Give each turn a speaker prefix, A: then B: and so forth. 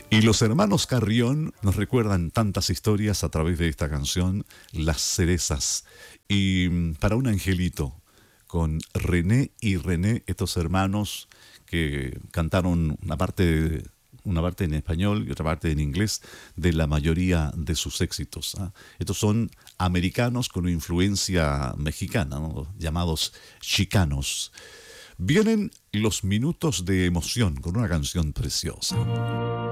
A: Y los hermanos Carrión nos recuerdan tantas historias a través de esta canción, Las Cerezas. Y para un angelito, con René y René, estos hermanos que cantaron una parte en español y otra parte en inglés de la mayoría de sus éxitos. ¿Ah? Estos son americanos con influencia mexicana, ¿no? Llamados chicanos. Vienen los minutos de emoción con una canción preciosa.